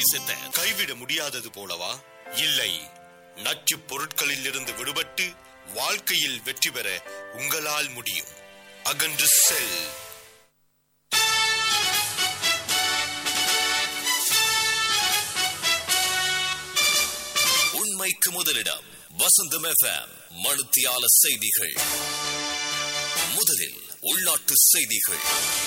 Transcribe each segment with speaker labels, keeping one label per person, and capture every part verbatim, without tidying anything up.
Speaker 1: நேசத்தை கைவிட முடியாதது போலவா? இல்லை, நச்சு பொருட்களில் இருந்து விடுபட்டு வாழ்க்கையில் வெற்றி பெற உங்களால் முடியும். அகன்று செல். உண்மைக்கு முதலிடம் வசந்தம் எஃப்எம். மணித்தியால செய்திகள். முதலில் உள்நாட்டு செய்திகள்.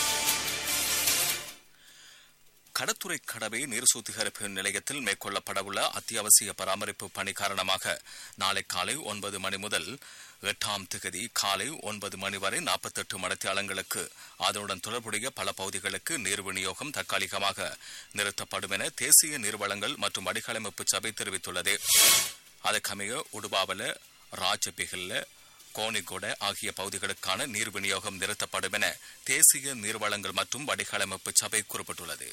Speaker 1: கடத்துறை கடவை நீர் சுத்திகரிப்பு நிலையத்தில் மேற்கொள்ளப்படவுள்ள அத்தியாவசிய பராமரிப்பு பணி காரணமாக நாளை காலை ஒன்பது மணி முதல் எட்டாம் திகதி காலை ஒன்பது மணி வரை நாற்பத்தி எட்டு மணித்தியாலங்களுக்கு அதனுடன் தொடர்புடைய பல பகுதிகளுக்கு நீர் விநியோகம் தற்காலிகமாக நிறுத்தப்படும் என தேசிய நீர்வளங்கள் மற்றும் வடிகாலமைப்பு சபை தெரிவித்துள்ளது. அதற்கமைய உடுபாவல, ராஜபிகல்ல, கோணிகொட ஆகிய பகுதிகளுக்கான நீர் விநியோகம் நிறுத்தப்படும் என தேசிய நீர்வளங்கள் மற்றும் வடிகாலமைப்பு சபை குறிப்பிட்டுள்ளது.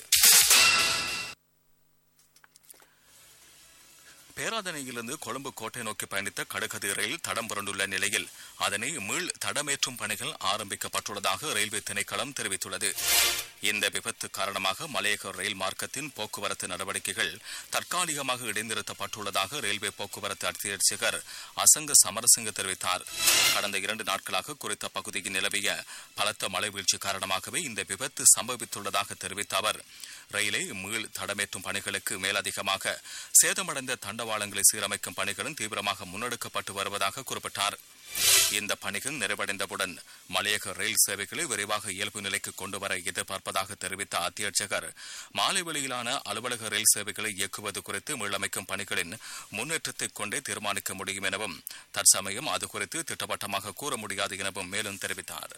Speaker 1: பேராதனையிலிருந்து கொழும்பு கோட்டை நோக்கி பயணித்த கடுகதி ரயில் தடம் புரண்டுள்ள நிலையில் அதனை மீள் தடமேற்றும் பணிகள் ஆரம்பிக்கப்பட்டுள்ளதாக ரயில்வே திணைக்களம் தெரிவித்துள்ளது. இந்த விபத்து காரணமாக மலையக ரயில் மார்க்கத்தின் போக்குவரத்து நடவடிக்கைகள் தற்காலிகமாக இடைநிறுத்தப்பட்டுள்ளதாக ரயில்வே போக்குவரத்து அத்தியட்சகர் அசங்க சமரசிங்க தெரிவித்தார். கடந்த இரண்டு நாட்களாக குறித்த பகுதியில் நிலவிய பலத்த மழை வீழ்ச்சி காரணமாகவே இந்த விபத்து சம்பவித்துள்ளதாக தெரிவித்த அவர், ரயிலை மீள் தடமேற்றும் பணிகளுக்கு மேலதிகமாக சேதமடைந்த தண்டவாளங்களை சீரமைக்கும் பணிகளும் தீவிரமாக முன்னெடுக்கப்பட்டு வருவதாக குறிப்பிட்டார். இந்த பணிகள் நிறைவடைந்தவுடன் மலையக ரயில் சேவைகளை விரைவாக இயல்பு நிலைக்கு கொண்டுவர எதிர்பார்ப்பதாக தெரிவித்த அத்தியட்சகர், மாலை வெளியிலான அலுவலக ரயில் சேவைகளை இயக்குவது குறித்து மீளமைக்கும் பணிகளின் முன்னேற்றத்தை கொண்டே தீர்மானிக்க முடியும் எனவும் தற்சமயம் அது குறித்து திட்டவட்டமாக கூற முடியாது எனவும் மேலும் தெரிவித்தார்.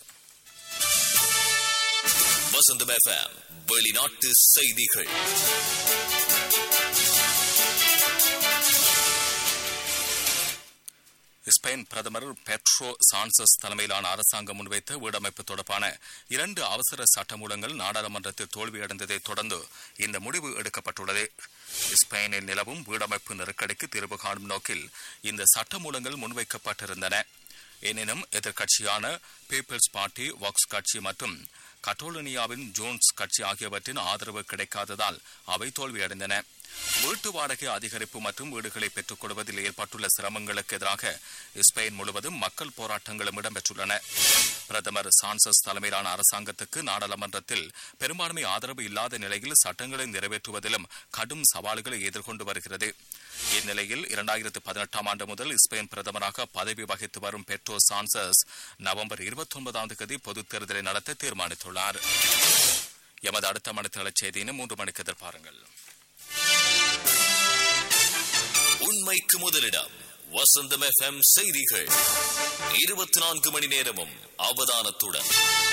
Speaker 1: வசந்தம் எஃப்எம் வெளிநாட்டு செய்திகள். ஸ்பெயின் பிரதமர் பெட்ரோ சான்சஸ் தலைமையிலான அரசாங்கம் முன்வைத்த வீடமைப்பு தொடர்பான இரண்டு அவசர சட்டமூலங்கள் நாடாளுமன்றத்தில் தோல்வியடைந்ததை தொடர்ந்து இந்த முடிவு எடுக்கப்பட்டுள்ளது. ஸ்பெயினில் நிலவும் வீடமைப்பு நெருக்கடிக்கு தீர்வு காணும் நோக்கில் இந்த சட்டமூலங்கள் முன்வைக்கப்பட்டிருந்தன. எனினும் எதிர்க்கட்சியான பீப்பிள்ஸ் பார்ட்டி, வாக்ஸ் கட்சி மற்றும் கட்டோலனியாவின் ஜோன்ஸ் கட்சி ஆகியவற்றின் ஆதரவு கிடைக்காததால் அவை தோல்வியடைந்தன. வீட்டு வாடகை அதிகரிப்பு மற்றும் வீடுகளை பெற்றுக் கொள்வதில் ஏற்பட்டுள்ள சிரமங்களுக்கு எதிராக ஸ்பெயின் முழுவதும் மக்கள் போராட்டங்களும் இடம்பெற்றுள்ளன. பிரதமர் சான்சஸ் தலைமையிலான அரசாங்கத்துக்கு நாடாளுமன்றத்தில் பெரும்பான்மை ஆதரவு இல்லாத நிலையில் சட்டங்களை நிறைவேற்றுவதிலும் கடும் சவால்களை எதிர்கொண்டு வருகிறது. இந்நிலையில் இரண்டாயிரத்து பதினெட்டாம் ஆண்டு முதல் ஸ்பெயின் பிரதமராக பதவி வகித்து வரும் பெட்ரோ சான்சஸ் நவம்பர் இருபத்தி ஒன்பதாம் தேதி பொதுத் தேர்தலை நடத்த தீர்மானித்துள்ளார். எமது அடுத்த மணித்தள செய்தியினை மூன்று மணிக்கு எதிர்பாருங்கள். உண்மைக்கு முதலிடம் வசந்தம் எஃப்எம் செய்திகள். இருபத்தி நான்கு மணி நேரமும் அவதானத்துடன்